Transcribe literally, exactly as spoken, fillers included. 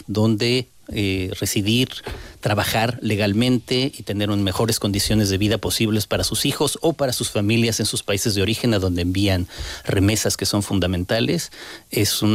donde eh, residir, trabajar legalmente y tener un, mejores condiciones de vida posibles para sus hijos o para sus familias en sus países de origen, a donde envían remesas que son fundamentales. Es un